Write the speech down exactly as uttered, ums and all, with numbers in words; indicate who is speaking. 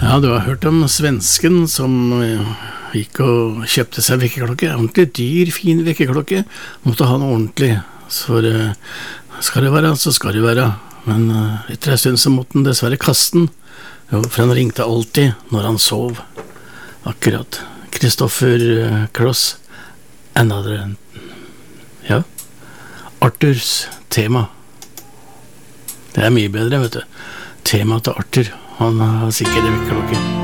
Speaker 1: Ja, du har hørt om svensken som gikk og kjøpte seg vekkerklokke. Ordentlig dyr, fin vekkerklokke. Måtte ha noe ordentlig. Så skal det være, så skal det være. Men etter en stund så måtte han dessverre kaste den. Jo, for han ringte alltid når han sov. Akkurat. Christopher Cross. Another. Ja. Arthurs tema. Det er mye bedre, vet du. Tema til Arthur. Han har sikkert en vekkerklokke.